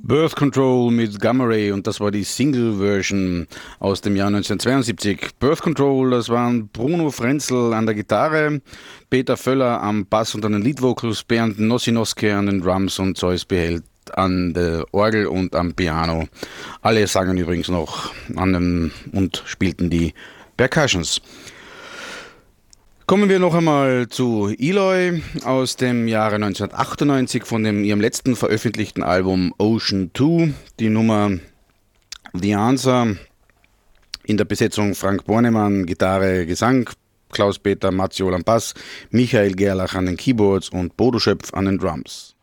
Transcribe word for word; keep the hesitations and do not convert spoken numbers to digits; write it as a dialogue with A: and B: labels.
A: Birth Control mit Gamma Ray, und das war die Single-Version aus dem Jahr neunzehnhundertzweiundsiebzig. Birth Control, das waren Bruno Frenzel an der Gitarre, Peter Völler am Bass und an den Lead-Vocals, Bernd Nosinoske an den Drums und Zeus Beheld an der Orgel und am Piano. Alle sangen übrigens noch an dem und spielten die Percussions. Kommen wir noch einmal zu Eloy aus dem Jahre neunzehnhundertachtundneunzig von dem, ihrem letzten veröffentlichten Album Ocean zwei, die Nummer The Answer, in der Besetzung Frank Bornemann, Gitarre, Gesang, Klaus-Peter Matziol am Bass, Michael Gerlach an den Keyboards und Bodo Schöpf an den Drums.